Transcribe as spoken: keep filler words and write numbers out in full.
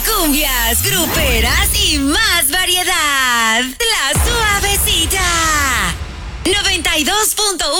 cumbias, gruperas y más variedad. La Suavecita. noventa y dos punto